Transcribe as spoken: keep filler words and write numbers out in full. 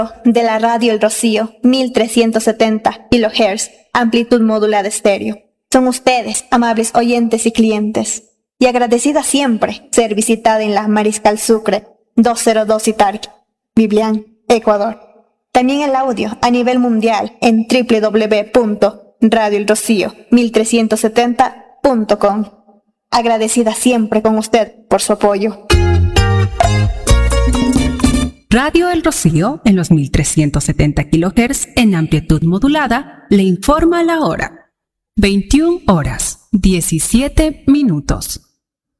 de la radio El Rocío, mil trescientos setenta kilohertz, amplitud modulada estéreo. Son ustedes, amables oyentes y clientes, y agradecida siempre ser visitada en la Mariscal Sucre, doscientos dos Itarqui, Biblián, Ecuador. También el audio a nivel mundial en doble u doble u doble u punto radio el rocío mil trescientos setenta punto com. Agradecida siempre con usted por su apoyo. Radio El Rocío, en los mil trescientos setenta kilohertz en amplitud modulada, le informa la hora. veintiuna horas, diecisiete minutos.